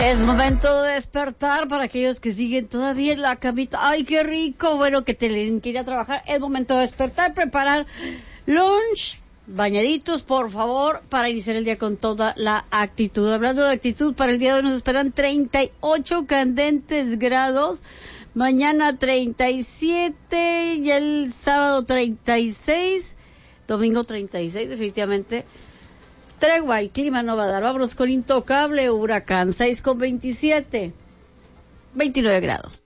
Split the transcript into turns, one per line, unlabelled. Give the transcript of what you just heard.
Es momento de despertar para aquellos que siguen todavía en la camita. ¡Ay, qué rico! Bueno, que tienen que ir a trabajar. Es momento de despertar, preparar lunch, bañaditos, por favor, para iniciar el día con toda la actitud. Hablando de actitud, para el día de hoy nos esperan 38 candentes grados. Mañana 37 y el sábado 36, domingo 36, definitivamente. Tregua y clima no va a dar. Vámonos con Intocable Huracán, 6 con 27, 29 grados.